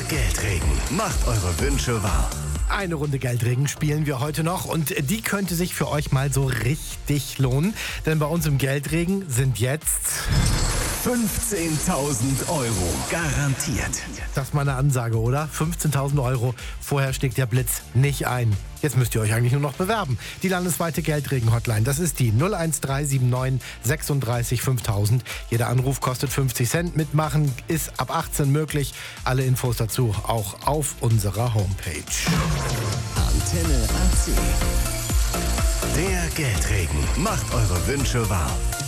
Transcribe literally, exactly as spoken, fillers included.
Geldregen macht eure Wünsche wahr. Eine Runde Geldregen spielen wir heute noch und die könnte sich für euch mal so richtig lohnen. Denn bei uns im Geldregen sind jetzt fünfzehntausend Euro garantiert. Das ist mal eine Ansage, oder? fünfzehntausend Euro. Vorher schlägt der Blitz nicht ein. Jetzt müsst ihr euch eigentlich nur noch bewerben. Die landesweite Geldregen-Hotline, das ist die null eins drei sieben neun sechsunddreißig fünftausend. Jeder Anruf kostet fünfzig Cent. Mitmachen ist ab achtzehn möglich. Alle Infos dazu auch auf unserer Homepage. Antenne A C. Der Geldregen macht eure Wünsche wahr.